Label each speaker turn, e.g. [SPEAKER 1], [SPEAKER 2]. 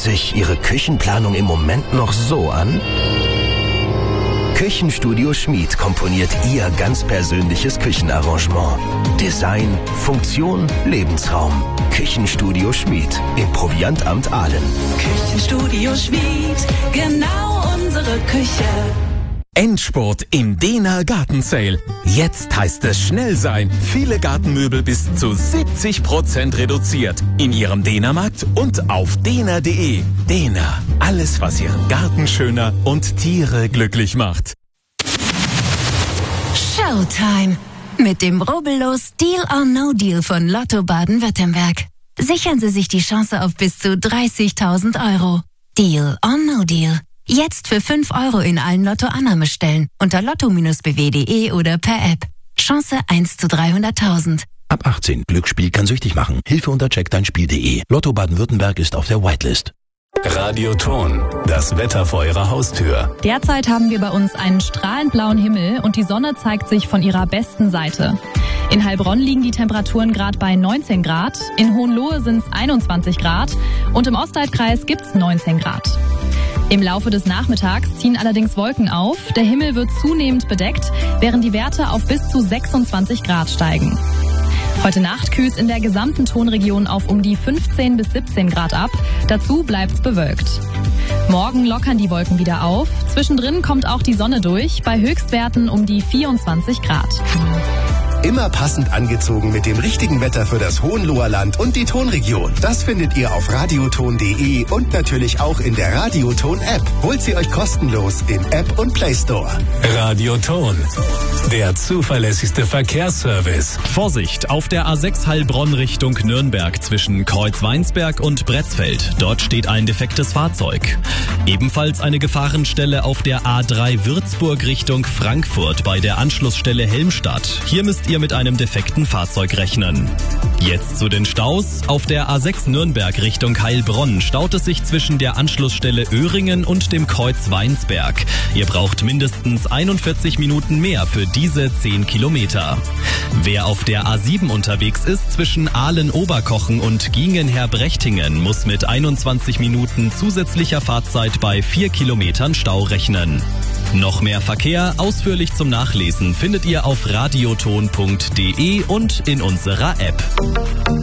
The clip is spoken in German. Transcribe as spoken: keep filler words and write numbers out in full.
[SPEAKER 1] sich Ihre Küchenplanung im Moment noch so an? Küchenstudio Schmied komponiert Ihr ganz persönliches Küchenarrangement. Design, Funktion, Lebensraum. Küchenstudio Schmied im Proviantamt Aalen.
[SPEAKER 2] Küchenstudio Schmied, genau unsere Küche.
[SPEAKER 3] Endspurt im Dehner Gartensale. Jetzt heißt es schnell sein. Viele Gartenmöbel bis zu siebzig Prozent reduziert. In Ihrem Dehnermarkt und auf dehner punkt de. Dehner. Alles, was Ihren Garten schöner und Tiere glücklich macht.
[SPEAKER 4] Showtime. Mit dem rubbellos Deal or No Deal von Lotto Baden-Württemberg. Sichern Sie sich die Chance auf bis zu dreißigtausend Euro. Deal or No Deal. Jetzt für fünf Euro in allen Lotto-Annahmestellen unter lotto b w punkt de oder per App. Chance eins zu dreihunderttausend.
[SPEAKER 1] Ab achtzehn. Glücksspiel kann süchtig machen. Hilfe unter check dein spiel punkt de. Lotto Baden-Württemberg ist auf der Whitelist.
[SPEAKER 5] Radioton, das Wetter vor Ihrer Haustür.
[SPEAKER 6] Derzeit haben wir bei uns einen strahlend blauen Himmel und die Sonne zeigt sich von ihrer besten Seite. In Heilbronn liegen die Temperaturen gerade bei neunzehn Grad, in Hohenlohe sind es einundzwanzig Grad und im Ostalbkreis gibt es neunzehn Grad. Im Laufe des Nachmittags ziehen allerdings Wolken auf, der Himmel wird zunehmend bedeckt, während die Werte auf bis zu sechsundzwanzig Grad steigen. Heute Nacht kühlt es in der gesamten Tonregion auf um die fünfzehn bis siebzehn Grad ab, dazu bleibt's bewölkt. Morgen lockern die Wolken wieder auf, zwischendrin kommt auch die Sonne durch, bei Höchstwerten um die vierundzwanzig Grad.
[SPEAKER 7] Immer passend angezogen mit dem richtigen Wetter für das Hohenloher Land und die Tonregion. Das findet ihr auf radioton punkt de und natürlich auch in der Radioton-App. Holt sie euch kostenlos im App und Play Store.
[SPEAKER 5] Radioton, der zuverlässigste Verkehrsservice.
[SPEAKER 8] Vorsicht, auf der A sechs Heilbronn Richtung Nürnberg zwischen Kreuzweinsberg und Bretzfeld. Dort steht ein defektes Fahrzeug. Ebenfalls eine Gefahrenstelle auf der A drei Würzburg Richtung Frankfurt bei der Anschlussstelle Helmstadt. Hier müsst ihr mit einem defekten Fahrzeug rechnen. Jetzt zu den Staus. Auf der A sechs Nürnberg Richtung Heilbronn staut es sich zwischen der Anschlussstelle Öhringen und dem Kreuz Weinsberg. Ihr braucht mindestens einundvierzig Minuten mehr für diese zehn Kilometer. Wer auf der A sieben unterwegs ist zwischen Aalen-Oberkochen und Giengen-Herbrechtingen, muss mit einundzwanzig Minuten zusätzlicher Fahrzeit bei vier Kilometern Stau rechnen. Noch mehr Verkehr ausführlich zum Nachlesen findet ihr auf radioton punkt de und in unserer App.